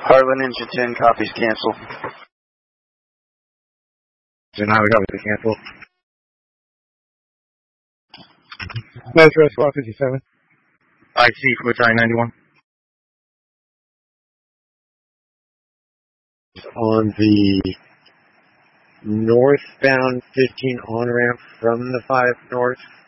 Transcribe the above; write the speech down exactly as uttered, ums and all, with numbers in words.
Harlan Engine ten, copies cancel. Denied, copies cancel. Metro Squad fifty-seven. I C Footside ninety-one. On the northbound fifteen on-ramp from the five north